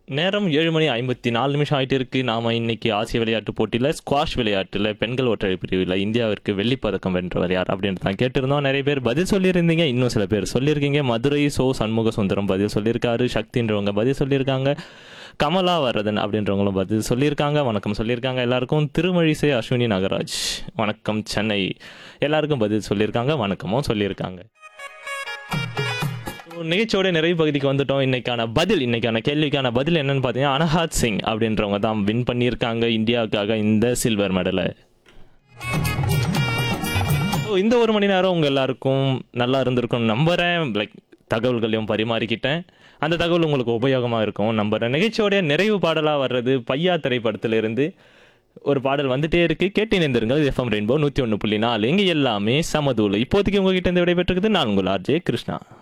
நேரம் 7:54 ஆயிட்டு இருக்கு. நாம இன்னைக்கு ஆசிய விளையாட்டு போட்டியில் ஸ்குவாஷ் விளையாட்டில் பெண்கள் ஒற்றையர் பிரிவில் இந்தியாவிற்கு வெள்ளிப்பதக்கம் வென்றவர் யார் அப்படின்னு தான் கேட்டிருந்தோம். நிறைய பேர் பதில் சொல்லியிருந்தீங்க. இன்னும் சில பேர் சொல்லியிருக்கீங்க. மதுரை சண்முக சுந்தரம் பதில் சொல்லியிருக்காரு. சக்தின்றவங்க பதில் சொல்லியிருக்காங்க. கமலா வரதன் அப்படின்றவங்களும் பதில் சொல்லியிருக்காங்க. வணக்கம் சொல்லியிருக்காங்க எல்லாருக்கும். திருமழிசை அஸ்வினி நாகராஜ் வணக்கம் சென்னை எல்லாருக்கும் பதில் சொல்லியிருக்காங்க. வணக்கமும் சொல்லியிருக்காங்க. நிகழ்ச்சியோட நிறைவு பகுதிக்கு வந்துட்டோம். இன்னைக்கான கேள்விக்கான பதில் என்னன்னு பார்த்தீங்கன்னா, அனஹாத் சிங் அப்படின்றவங்க தான் வின் பண்ணியிருக்காங்க இந்தியாவுக்காக இந்த சில்வர் மெடலை. இந்த ஒரு மணி நேரம் உங்கள் எல்லாருக்கும் நல்லா இருந்திருக்கும் நம்புகிறேன். தகவல்களையும் பரிமாறிக்கிட்டேன். அந்த தகவல் உங்களுக்கு உபயோகமாக இருக்கும் நம்புகிறேன். நிகழ்ச்சியோடைய நிறைவு பாடலாக வர்றது பையா திரைப்படத்திலிருந்து ஒரு பாடல் வந்துட்டே இருக்கு. கேட்டு இணைந்திருங்கள். எஃப்எம் ரெயின்போ 101.4 இங்கே எல்லாமே சமதூள். இப்போதைக்கு உங்ககிட்ட இருந்து விடைபெற்றுக்குது நான் உங்கள் ஆர்ஜே கிருஷ்ணா.